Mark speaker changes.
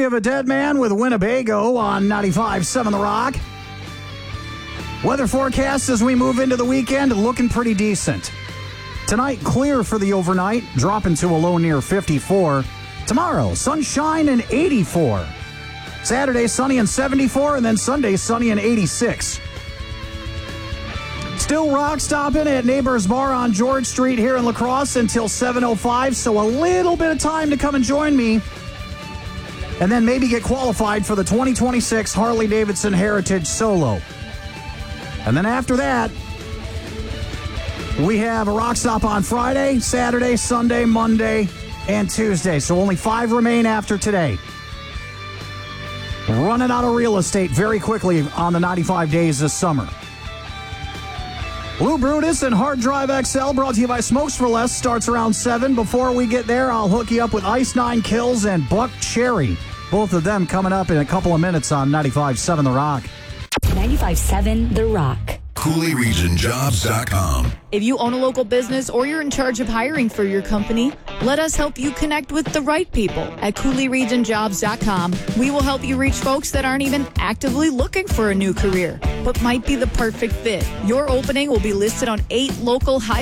Speaker 1: of a Dead Man with Winnebago on 95.7 The Rock. Weather forecast as we move into the weekend looking pretty decent. Tonight, clear for the overnight, dropping to a low near 54. Tomorrow, sunshine and 84. Saturday, sunny and 74, and then Sunday, sunny and 86. Still rock stopping at Neighbors Bar on George Street here in La Crosse until 7:05, so a little bit of time to come and join me. And then maybe get qualified for the 2026 Harley-Davidson Heritage Solo. And then after that, we have a rock stop on Friday, Saturday, Sunday, Monday, and Tuesday. So only 5 remain after today. Running out of real estate very quickly on the 95 days this summer. Blue Brutus and Hard Drive XL brought to you by Smokes for Less starts around 7. Before we get there, I'll hook you up with Ice 9 Kills and Buck Cherry. Both of them coming up in a couple of minutes on 95.7 The Rock.
Speaker 2: 95.7 The Rock.
Speaker 3: CooleyRegionJobs.com.
Speaker 4: If you own a local business or you're in charge of hiring for your company, let us help you connect with the right people at CooleyRegionJobs.com. We will help you reach folks that aren't even actively looking for a new career, but might be the perfect fit. Your opening will be listed on 8 local high